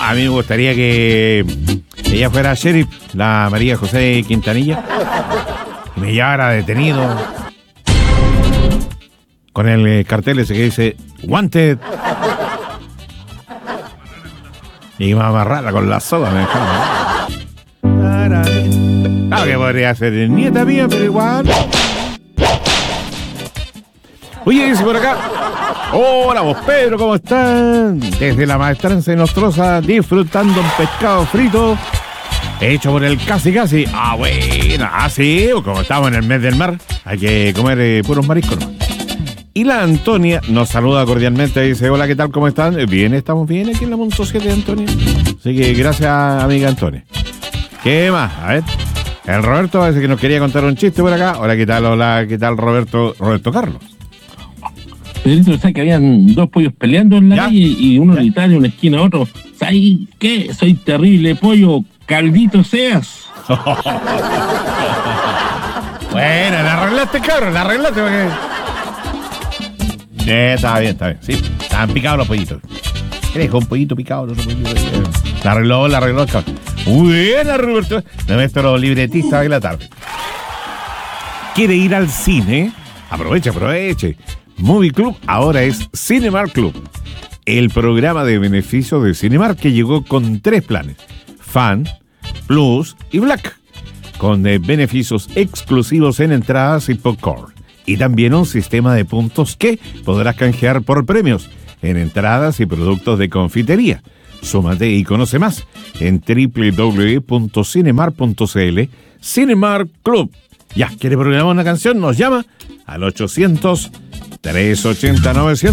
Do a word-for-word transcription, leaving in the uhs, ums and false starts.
a mí me gustaría que ella fuera sheriff, la María José Quintanilla, y me llevara detenido con el cartel ese que dice Wanted. Y me amarrara con la soga, me dejaba. Claro que podría ser nieta mía, pero igual. Oye, dice por acá. Hola, vos Pedro, ¿cómo están? Desde la Maestranza de Nostroza, disfrutando un pescado frito hecho por el Casi Casi. Ah, bueno, así, ah, como estamos en el mes del mar, hay que comer eh, puros mariscos, ¿no? Y la Antonia nos saluda cordialmente, dice, hola, ¿qué tal? ¿Cómo están? Bien, estamos bien aquí en la Punto siete, Antonia. Así que gracias, amiga Antonia. ¿Qué más? A ver, el Roberto parece que nos quería contar un chiste por acá. Hola, ¿qué tal? Hola, ¿qué tal, Roberto? Roberto Carlos. Pedrito, ¿sabes que habían dos pollos peleando en la ¿Ya? calle y uno gritaba en una esquina a otro? ¿Sabes qué? Soy terrible pollo, caldito seas. Bueno, la arreglaste, cabrón, la arreglaste porque... Eh, está bien, está bien, sí. Estaban picados los pollitos. ¿Crees? Un pollito picado, otro pollito. La arregló, la arregló el cabrón. Buena, Roberto. Nuestro libretista de la tarde. ¿Quiere ir al cine? Aproveche, aproveche. Movie Club ahora es Cinemark Club, el programa de beneficio de Cinemark que llegó con tres planes: Fan, Plus y Black, con eh, beneficios exclusivos en entradas y popcorn, y también un sistema de puntos que podrás canjear por premios en entradas y productos de confitería. Súmate y conoce más en doble u doble u doble u punto cinemark punto c l. Cinemark Club. Ya, ¿quiere programar una canción? Nos llama al ochocientos, trescientos ochenta, novecientos.